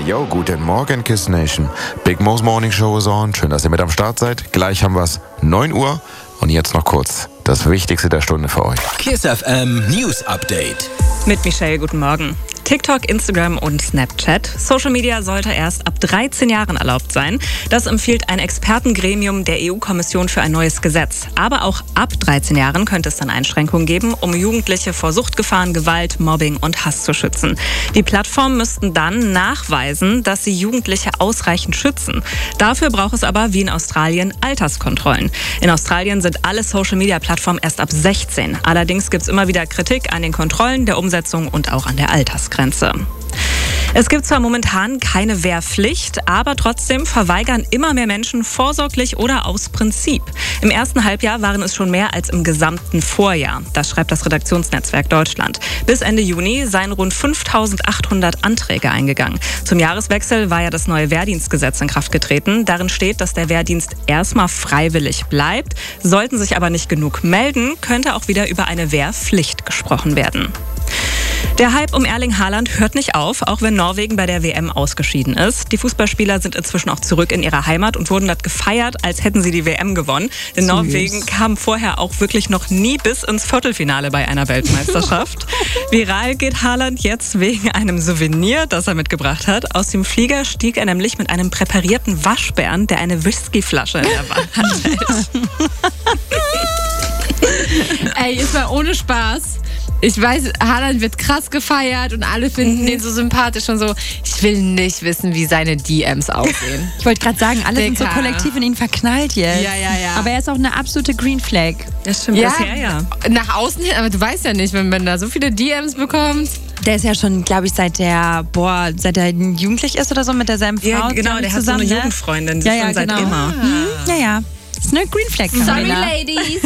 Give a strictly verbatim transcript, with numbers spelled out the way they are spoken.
Yo, guten Morgen, Kiss Nation. Big Mo's Morning Show is on. Schön, dass ihr mit am Start seid. Gleich haben wir's neun Uhr. Und jetzt noch kurz das Wichtigste der Stunde für euch. Kiss F M News Update. Mit Michelle, guten Morgen. TikTok, Instagram und Snapchat. Social Media sollte erst ab dreizehn Jahren erlaubt sein. Das empfiehlt ein Expertengremium der E U-Kommission für ein neues Gesetz. Aber auch ab dreizehn Jahren könnte es dann Einschränkungen geben, um Jugendliche vor Suchtgefahren, Gewalt, Mobbing und Hass zu schützen. Die Plattformen müssten dann nachweisen, dass sie Jugendliche ausreichend schützen. Dafür braucht es aber, wie in Australien, Alterskontrollen. In Australien sind alle Social-Media-Plattformen erst ab sechzehn. Allerdings gibt es immer wieder Kritik an den Kontrollen, der Umsetzung und auch an der Altersgrenze. Es gibt zwar momentan keine Wehrpflicht, aber trotzdem verweigern immer mehr Menschen vorsorglich oder aus Prinzip. Im ersten Halbjahr waren es schon mehr als im gesamten Vorjahr. Das schreibt das Redaktionsnetzwerk Deutschland. Bis Ende Juni seien rund fünftausendachthundert Anträge eingegangen. Zum Jahreswechsel war ja das neue Wehrdienstgesetz in Kraft getreten. Darin steht, dass der Wehrdienst erstmal freiwillig bleibt. Sollten sich aber nicht genug melden, könnte auch wieder über eine Wehrpflicht gesprochen werden. Der Hype um Erling Haaland hört nicht auf, auch wenn Norwegen bei der W M ausgeschieden ist. Die Fußballspieler sind inzwischen auch zurück in ihrer Heimat und wurden dort gefeiert, als hätten sie die W M gewonnen. Denn Süß. Norwegen kam vorher auch wirklich noch nie bis ins Viertelfinale bei einer Weltmeisterschaft. Viral geht Haaland jetzt wegen einem Souvenir, das er mitgebracht hat. Aus dem Flieger stieg er nämlich mit einem präparierten Waschbären, der eine Whiskyflasche in der Hand hält. Ey, ist mal ohne Spaß. Ich weiß, Haaland wird krass gefeiert und alle finden mhm. den so sympathisch und so. Ich will nicht wissen, wie seine D Ms aussehen. Ich wollte gerade sagen, alle Dicker. sind so kollektiv in ihn verknallt jetzt. Ja, ja, ja. Aber er ist auch eine absolute Green Flag. Das stimmt ja, bisher, ja. Nach außen hin, aber du weißt ja nicht, wenn man da so viele D Ms bekommt. Der ist ja schon, glaube ich, seit der, boah, seit er jugendlich ist oder so mit derselben Frau. Ja, genau, der zusammen, hat so eine ne? Jugendfreundin, ja, ja, schon seit genau. immer. Mhm. Ja, ja. Das ist eine Green Flag. Sorry, Ladies.